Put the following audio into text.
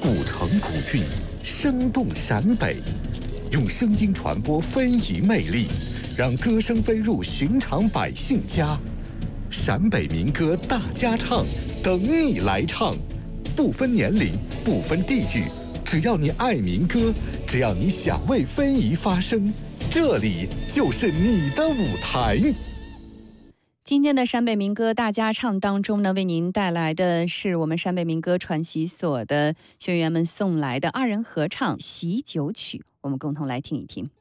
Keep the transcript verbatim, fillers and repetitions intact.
古城古韵，生动陕北，用声音传播非遗魅力，让歌声飞入寻常百姓家。陕北民歌大家唱，等你来唱，不分年龄，不分地域，只要你爱民歌，只要你想为非遗发声，这里就是你的舞台。 今天的陕北民歌大家唱当中呢，为您带来的是我们陕北民歌传习所的学员们送来的二人合唱喜酒曲，我们共同来听一听。